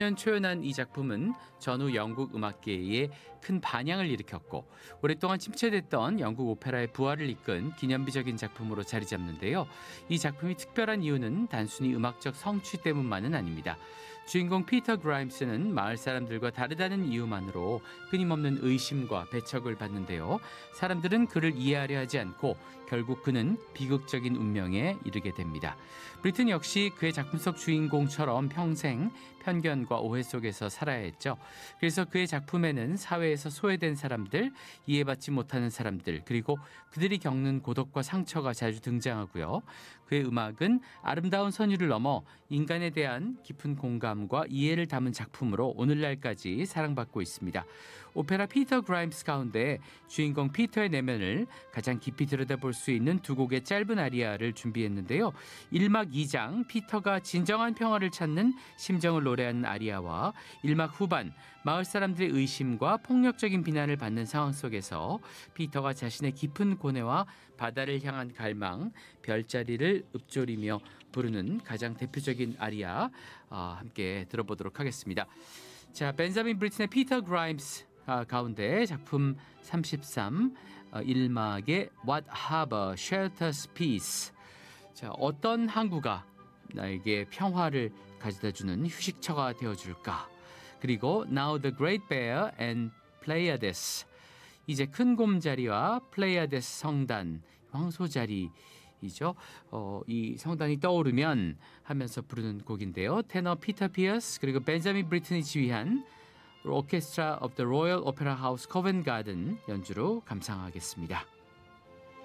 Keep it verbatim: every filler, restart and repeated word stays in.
년 초연한 이 작품은 전후 영국 음악계에 큰 반향을 일으켰고 오랫동안 침체됐던 영국 오페라의 부활을 이끈 기념비적인 작품으로 자리 잡는데요. 이 작품이 특별한 이유는 단순히 음악적 성취 때문만은 아닙니다. 주인공 피터 그라임스는 마을 사람들과 다르다는 이유만으로 끊임없는 의심과 배척을 받는데요. 사람들은 그를 이해하려 하지 않고 결국 그는 비극적인 운명에 이르게 됩니다. 브리튼 역시 그의 작품 속 주인공처럼 평생 편견과 오해 속에서 살아야 했죠. 그래서 그의 작품에는 사회에서 소외된 사람들, 이해받지 못하는 사람들, 그리고 그들이 겪는 고독과 상처가 자주 등장하고요. 그의 음악은 아름다운 선율을 넘어 인간에 대한 깊은 공감과 이해를 담은 작품으로 오늘날까지 사랑받고 있습니다. 오페라 피터 그라임스 가운데 주인공 피터의 내면을 가장 깊이 들여다볼 수 있는 두 곡의 짧은 아리아를 준비했는데요. 일 막 이 장 피터가 진정한 평화를 찾는 심정을 노래하는 아리아와 일 막 후반 마을 사람들의 의심과 폭력적인 비난을 받는 상황 속에서 피터가 자신의 깊은 고뇌와 바다를 향한 갈망, 별자리를 읊조리며 부르는 가장 대표적인 아리아 어, 함께 들어보도록 하겠습니다. 자, 벤자민 브리튼의 피터 그라임스 가운데 작품 삼십삼 어, 일 막의 What Harbor Shelters Peace. 자, 어떤 항구가 나에게 평화를 가져다주는 휴식처가 되어줄까? 그리고 Now the Great Bear and Pleiades. 이제 큰 곰자리와 플레이아데스 성단, 황소자리이죠. 어, 이 성단이 떠오르면 하면서 부르는 곡인데요. 테너 피터 피어스 그리고 벤자민 브리튼이 지휘한 오케스트라 of the Royal Opera House Covent Garden 연주로 감상하겠습니다.